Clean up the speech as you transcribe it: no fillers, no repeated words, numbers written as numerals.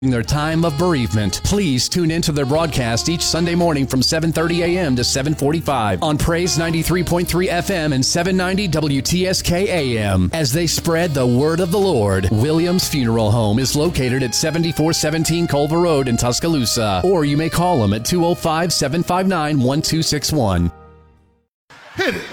their time of bereavement. Please tune into their broadcast each Sunday morning from 7:30 a.m. to 7:45 on Praise 93.3 FM and 790 WTSK AM as they spread the word of the Lord. Williams Funeral Home is located at 7417 Culver Road in Tuscaloosa, or you may call them at 205-759-1261. Hit it.